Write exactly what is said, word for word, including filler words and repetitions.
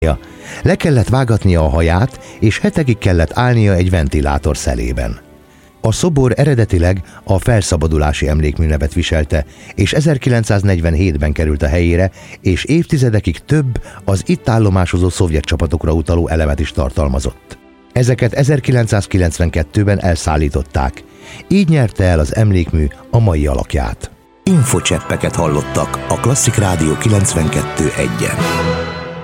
Le kellett vágatnia a haját, és hetekig kellett állnia egy ventilátor szelében. A szobor eredetileg a felszabadulási emlékmű nevet viselte, és ezerkilencszáznegyvenhétben került a helyére, és évtizedekig több az itt állomásozó szovjet csapatokra utaló elemet is tartalmazott. Ezeket ezerkilencszázkilencvenkettőben elszállították, így nyerte el az emlékmű a mai alakját. Infocseppeket hallottak a Klasszik Rádió kilencvenkettő egyen.